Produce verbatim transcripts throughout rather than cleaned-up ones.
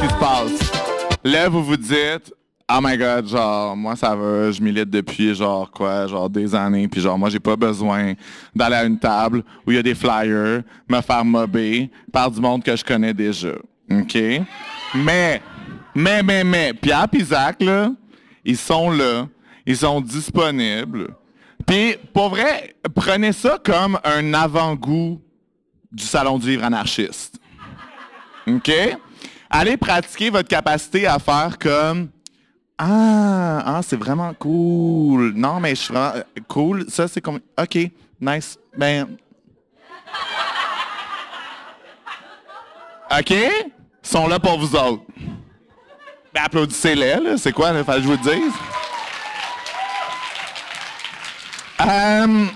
qui se passe? Là, vous vous dites, oh my god, genre, moi, ça va, je milite depuis, genre, quoi, genre, des années, puis genre, moi, j'ai pas besoin d'aller à une table où il y a des flyers, me faire mobber par du monde que je connais déjà. OK? Mais, mais, mais, mais, Pierre et Zach, là, ils sont là, ils sont disponibles. Puis, pour vrai, prenez ça comme un avant-goût du Salon du livre anarchiste. OK? Allez pratiquer votre capacité à faire comme Ah, ah c'est vraiment cool. Non, mais je suis vraiment cool. Ça, c'est comme OK, nice. Ben. OK? Ils sont là pour vous autres. Ben, applaudissez-les, là. C'est quoi, là? Fallait que je vous le dise. Euh,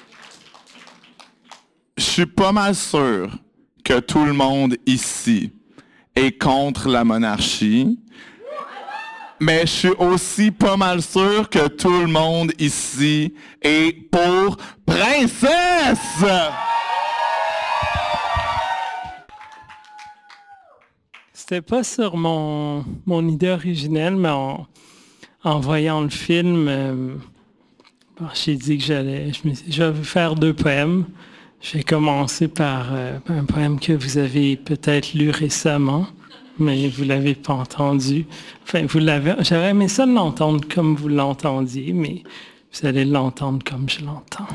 Je suis pas mal sûr que tout le monde ici est contre la monarchie. Mais je suis aussi pas mal sûr que tout le monde ici est pour princesse! C'était pas sur mon, mon idée originelle, mais en, en voyant le film, euh, bon, j'ai dit que j'allais, je, me, je vais faire deux poèmes. Je vais commencer par euh, un poème que vous avez peut-être lu récemment, mais vous l'avez pas entendu. Enfin, vous l'avez. J'aurais aimé ça l'entendre comme vous l'entendiez, mais vous allez l'entendre comme je l'entends.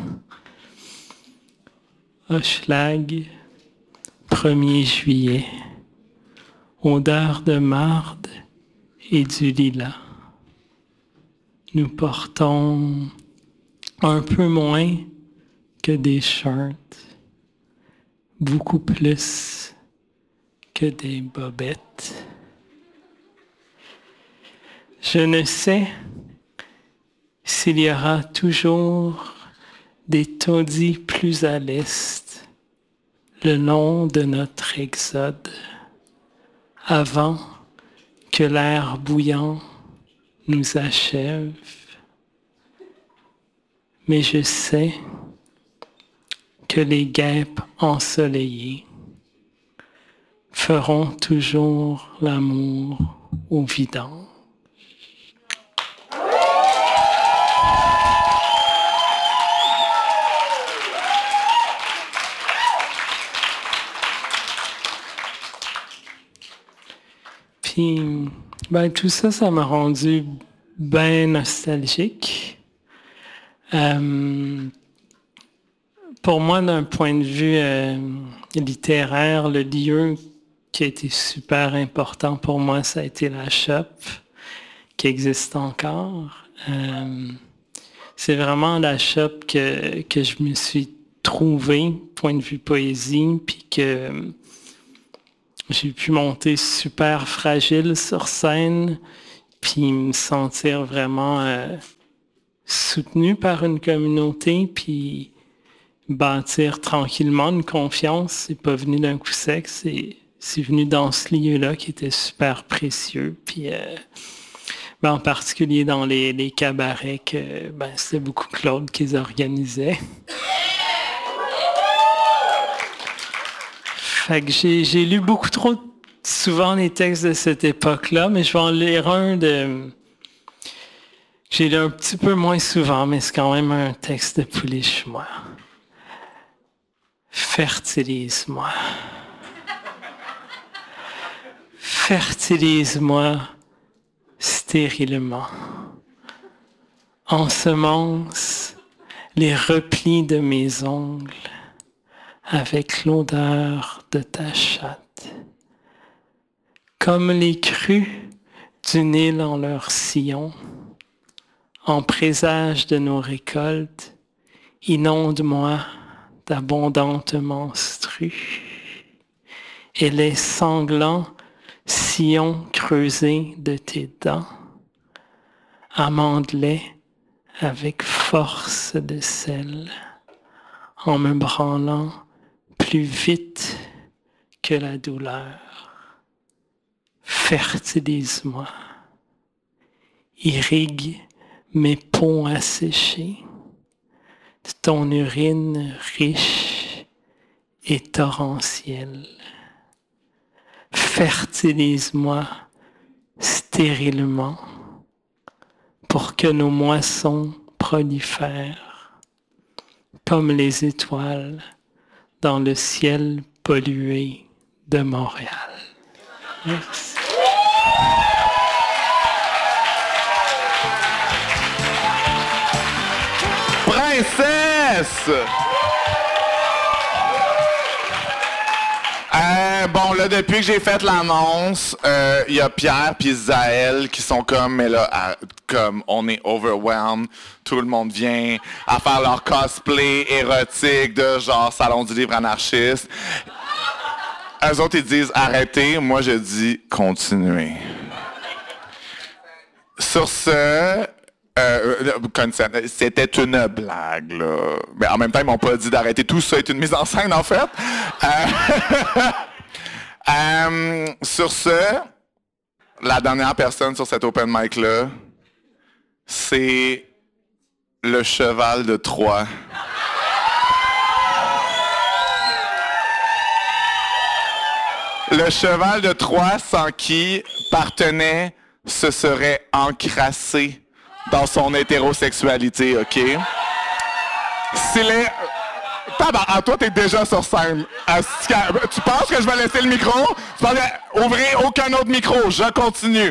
Hochelag, premier juillet. Odeur de marde et du lilas. Nous portons un peu moins que des shirts, beaucoup plus que des bobettes. Je ne sais s'il y aura toujours des taudis plus à l'est le long de notre exode, avant que l'air bouillant nous achève. Mais je sais que les guêpes ensoleillées feront toujours l'amour au vidange. Puis, ben, tout ça, ça m'a rendu bien nostalgique. Euh, pour moi, d'un point de vue euh, littéraire, le lieu qui a été super important pour moi, ça a été la shop, qui existe encore. Euh, c'est vraiment la shop que, que je me suis trouvé, point de vue poésie, puis que j'ai pu monter super fragile sur scène, puis me sentir vraiment euh, soutenu par une communauté, puis bâtir tranquillement une confiance. C'est pas venu d'un coup sec, c'est, c'est venu dans ce lieu-là qui était super précieux. Puis euh, ben, en particulier dans les, les cabarets, que ben, c'était beaucoup Claude qui les organisait. Fait que j'ai, j'ai lu beaucoup trop souvent les textes de cette époque-là, mais je vais en lire un de... J'ai lu un petit peu moins souvent, mais c'est quand même un texte de Poulichmois. Fertilise-moi. Fertilise-moi stérilement. Ensemence les replis de mes ongles avec l'odeur de ta chatte. Comme les crues du Nil en leur sillon, en présage de nos récoltes, inonde-moi d'abondantes menstrues. Et les sanglants sillons creusés de tes dents, amande-les avec force de sel, en me branlant plus vite que la douleur. Fertilise-moi, irrigue mes ponts asséchés de ton urine riche et torrentielle. fertilise-moi stérilement pour que nos moissons prolifèrent comme les étoiles dans le ciel pollué de Montréal. Merci. Princesse! Euh, bon, là, depuis que j'ai fait l'annonce, il euh, y a Pierre puis Zaël qui sont comme, mais là, à, comme, on est overwhelmed. Tout le monde vient à faire leur cosplay érotique de genre Salon du livre anarchiste. Eux autres, ils disent arrêtez. Moi, je dis continuez. Sur ce, euh, c'était une blague, là. Mais en même temps, ils m'ont pas dit d'arrêter. Tout ça est une mise en scène, en fait. Euh, euh, sur ce, la dernière personne sur cet open mic-là, c'est le cheval de Troie. Le cheval de Troie sans qui Partenay se serait encrassé dans son hétérosexualité, OK? S'il est... Tabarnak, toi, t'es déjà sur scène. Tu penses que je vais laisser le micro? Tu penses que... Ouvrez aucun autre micro, je continue.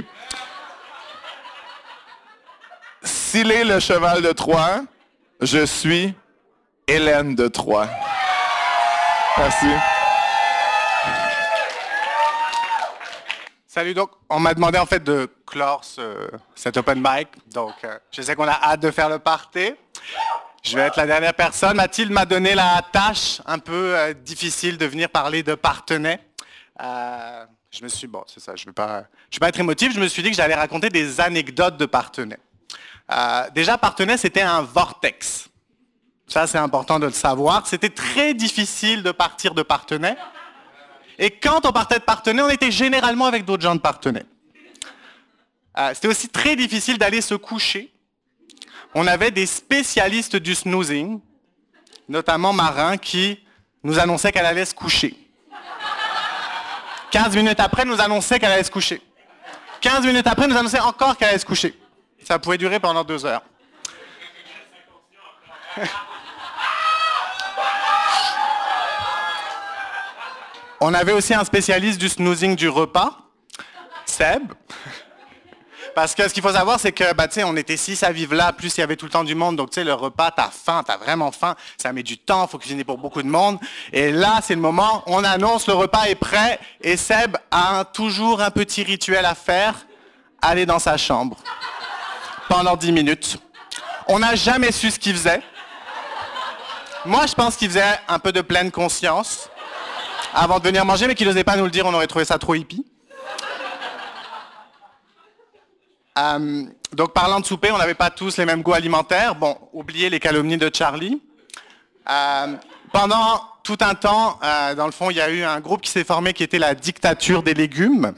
S'il est le cheval de Troie, je suis Hélène de Troie. Merci. Salut, donc on m'a demandé en fait de clore ce, cet open mic, donc euh, je sais qu'on a hâte de faire le party. Je vais être la dernière personne. Mathilde m'a donné la tâche un peu euh, difficile de venir parler de Partenay. Euh, je me suis, bon c'est ça, je ne vais pas, je vais pas être émotif, je me suis dit que j'allais raconter des anecdotes de Partenay. Euh, déjà Partenay c'était un vortex, ça c'est important de le savoir, c'était très difficile de partir de Partenay. Et quand on partait de Partenay, on était généralement avec d'autres gens de Partenay. Euh, c'était aussi très difficile d'aller se coucher. On avait des spécialistes du snoozing, notamment Marin, qui nous annonçait qu'elle allait se coucher. quinze minutes après, nous annonçait qu'elle allait se coucher. quinze minutes après, nous annonçait encore qu'elle allait se coucher. Ça pouvait durer pendant deux heures. On avait aussi un spécialiste du snoozing du repas, Seb. Parce que ce qu'il faut savoir, c'est que bah, on était six à vivre là, plus il y avait tout le temps du monde. Donc le repas, t'as faim, t'as vraiment faim. Ça met du temps, il faut cuisiner pour beaucoup de monde. Et là, c'est le moment, on annonce, le repas est prêt. Et Seb a un, toujours un petit rituel à faire, aller dans sa chambre pendant dix minutes. On n'a jamais su ce qu'il faisait. Moi, je pense qu'il faisait un peu de pleine conscience avant de venir manger, mais qu'il n'osait pas nous le dire, on aurait trouvé ça trop hippie. Euh, donc, parlant de souper, on n'avait pas tous les mêmes goûts alimentaires. Bon, oubliez les calomnies de Charlie. Euh, pendant tout un temps, euh, dans le fond, il y a eu un groupe qui s'est formé qui était la dictature des légumes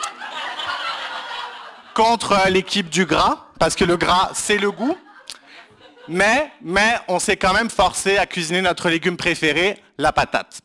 contre l'équipe du gras, parce que le gras, c'est le goût. Mais, mais on s'est quand même forcé à cuisiner notre légume préféré, la patate.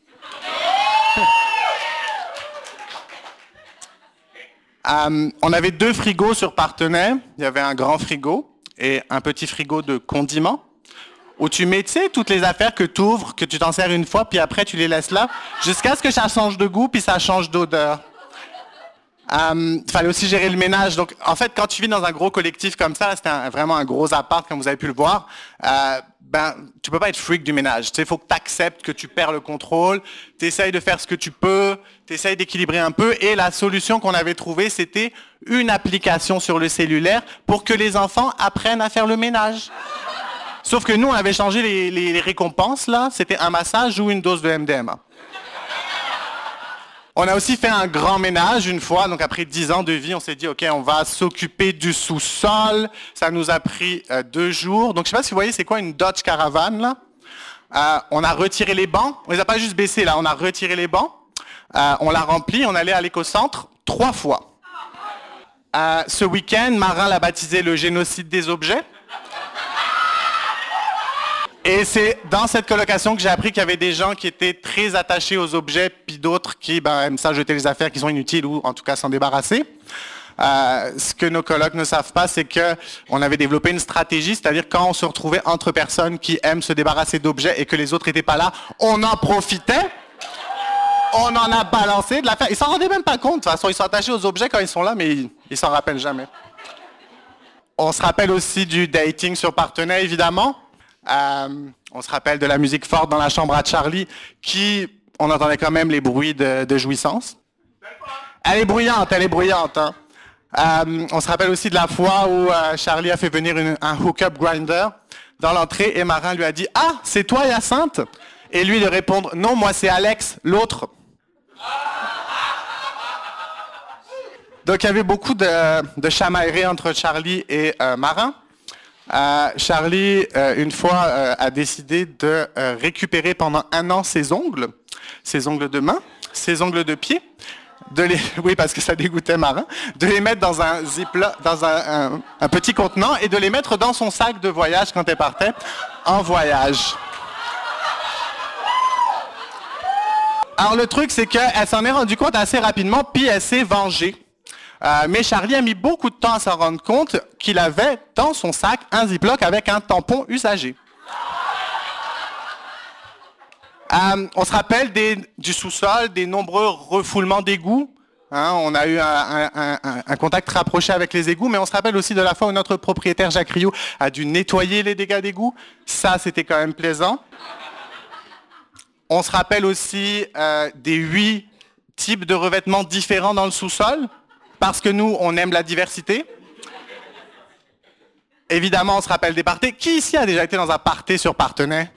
Euh, on avait deux frigos sur Partenay. Il y avait un grand frigo et un petit frigo de condiments où tu mets, tu sais, toutes les affaires que tu ouvres, que tu t'en sers une fois, puis après tu les laisses là, jusqu'à ce que ça change de goût, puis ça change d'odeur. Il euh, fallait aussi gérer le ménage. Donc, en fait, quand tu vis dans un gros collectif comme ça, c'était un, vraiment un gros appart, comme vous avez pu le voir, euh, ben, tu peux pas être freak du ménage. Tu sais, il faut que tu acceptes que tu perds le contrôle, tu essayes de faire ce que tu peux, tu essayes d'équilibrer un peu. Et la solution qu'on avait trouvée, c'était une application sur le cellulaire pour que les enfants apprennent à faire le ménage. Sauf que nous, on avait changé les, les, les récompenses, là. C'était un massage ou une dose de M D M A. On a aussi fait un grand ménage une fois, donc après dix ans de vie, on s'est dit, OK, on va s'occuper du sous-sol. Ça nous a pris euh, deux jours. Donc, je ne sais pas si vous voyez, c'est quoi une Dodge Caravan, là. Euh, on a retiré les bancs. On les a pas juste baissés, là. On a retiré les bancs. Euh, on l'a rempli. On allait à l'éco-centre trois fois. Euh, ce week-end, Marin l'a baptisé le génocide des objets. Et c'est dans cette colocation que j'ai appris qu'il y avait des gens qui étaient très attachés aux objets, puis d'autres qui ben, aiment ça jeter les affaires qui sont inutiles ou en tout cas s'en débarrasser. Euh, ce que nos colocs ne savent pas, c'est qu'on avait développé une stratégie, c'est-à-dire quand on se retrouvait entre personnes qui aiment se débarrasser d'objets et que les autres n'étaient pas là, on en profitait, on en a balancé de l'affaire. Ils s'en rendaient même pas compte, de toute façon, ils sont attachés aux objets quand ils sont là, mais ils, ils s'en rappellent jamais. On se rappelle aussi du dating sur Parthenay, évidemment. Euh, on se rappelle de la musique forte dans la chambre à Charlie, qui, on entendait quand même les bruits de, de jouissance. Elle est bruyante, elle est bruyante. Hein. Euh, on se rappelle aussi de la fois où euh, Charlie a fait venir une, un hook-up grinder dans l'entrée et Marin lui a dit « Ah, c'est toi Hyacinthe ?» Et lui de répondre « Non, moi c'est Alex, l'autre. » Donc il y avait beaucoup de, de chamailleries entre Charlie et euh, Marin. Euh, Charlie, euh, une fois, euh, a décidé de euh, récupérer pendant un an ses ongles, ses ongles de main, ses ongles de pied, de les, oui parce que ça dégoûtait Marin, de les mettre dans un ziploc, dans un, un, un petit contenant et de les mettre dans son sac de voyage quand elle partait en voyage. Alors le truc, c'est qu'elle s'en est rendue compte assez rapidement, puis elle s'est vengée. Euh, mais Charlie a mis beaucoup de temps à s'en rendre compte qu'il avait dans son sac un ziploc avec un tampon usagé. Euh, on se rappelle des, du sous-sol, des nombreux refoulements d'égouts. Hein, on a eu un, un, un, un contact rapproché avec les égouts, mais on se rappelle aussi de la fois où notre propriétaire Jacques Rioux a dû nettoyer les dégâts d'égouts. Ça, c'était quand même plaisant. On se rappelle aussi euh, des huit types de revêtements différents dans le sous-sol. Parce que nous, on aime la diversité. Évidemment, on se rappelle des parties. Qui ici a déjà été dans un party sur Parthenay?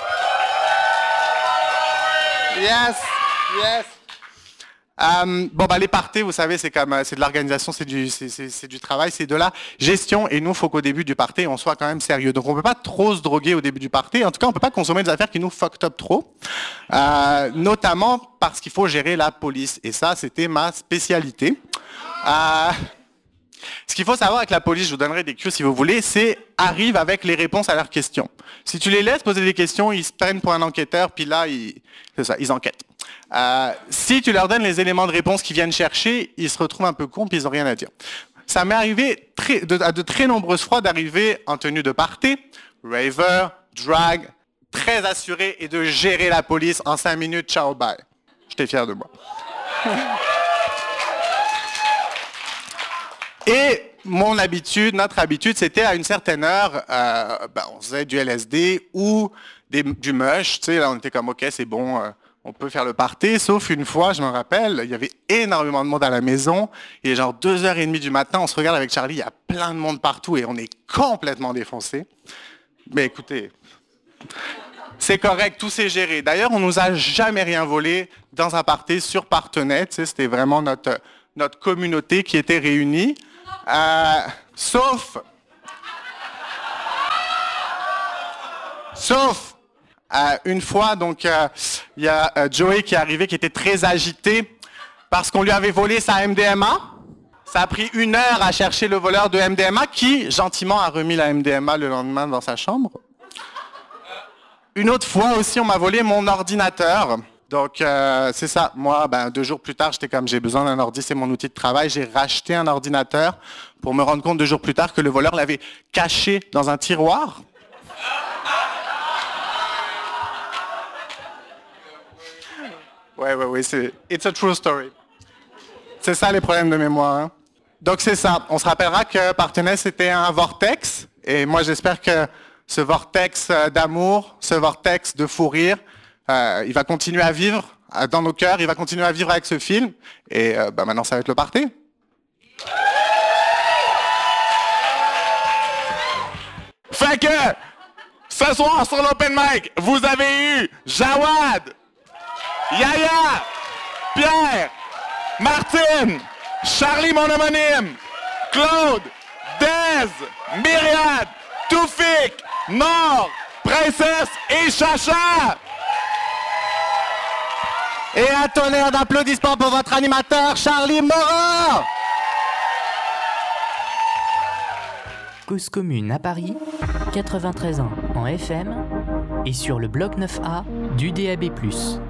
Yes, yes. Um, bon, bah, les parties, vous savez, c'est comme, c'est de l'organisation, c'est du, c'est, c'est, c'est du travail, c'est de la gestion. Et nous, il faut qu'au début du party, on soit quand même sérieux. Donc, on ne peut pas trop se droguer au début du party. En tout cas, on ne peut pas consommer des affaires qui nous fucked up trop. Euh, notamment parce qu'il faut gérer la police. Et ça, c'était ma spécialité. Euh, ce qu'il faut savoir avec la police, je vous donnerai des cues si vous voulez, c'est arrive avec les réponses à leurs questions. Si tu les laisses poser des questions, ils se prennent pour un enquêteur, puis là, ils, c'est ça, ils enquêtent. Euh, si tu leur donnes les éléments de réponse qu'ils viennent chercher, ils se retrouvent un peu cons, puis ils n'ont rien à dire. Ça m'est arrivé très, de, à de très nombreuses fois d'arriver en tenue de party, raver, drag, très assuré, et de gérer la police en cinq minutes, ciao, bye. J'étais fier de moi. Et mon habitude, notre habitude, c'était à une certaine heure, euh, ben, on faisait du L S D ou des, du mush, tu sais, là on était comme ok, c'est bon, euh, on peut faire le party. Sauf une fois, je me rappelle, il y avait énormément de monde à la maison. Il est genre deux heures trente du matin, on se regarde avec Charlie, il y a plein de monde partout et on est complètement défoncé. Mais écoutez, c'est correct, tout s'est géré. D'ailleurs, on nous a jamais rien volé dans un party sur Parthenay, tu sais, c'était vraiment notre notre communauté qui était réunie. Euh, sauf, sauf euh, une fois, donc il euh, y a euh, Joey qui est arrivé, qui était très agité parce qu'on lui avait volé sa M D M A. Ça a pris une heure à chercher le voleur de M D M A qui, gentiment, a remis la M D M A le lendemain dans sa chambre. Une autre fois aussi, on m'a volé mon ordinateur. Donc, euh, c'est ça. Moi, ben, deux jours plus tard, j'étais comme, j'ai besoin d'un ordi, c'est mon outil de travail. J'ai racheté un ordinateur pour me rendre compte deux jours plus tard que le voleur l'avait caché dans un tiroir. Ouais, ouais, ouais, c'est... It's a true story. C'est ça les problèmes de mémoire. Hein. Donc, c'est ça. On se rappellera que Parthenay, c'était un vortex. Et moi, j'espère que ce vortex d'amour, ce vortex de fou rire, Euh, il va continuer à vivre euh, dans nos cœurs, il va continuer à vivre avec ce film. Et euh, bah, maintenant, ça va être le party. Fait que, ce soir sur l'Open Mic, vous avez eu Jawad, Yaya, Pierre, Martine, Charlie mon homonyme, Claude, Dez, Myriad, Toufik, Nord, Princesse et Chacha. Et un tonnerre d'applaudissements pour votre animateur, Charlie Morin. Cause commune à Paris, quatre-vingt-treize ans en F M, et sur le bloc neuf A du D A B plus.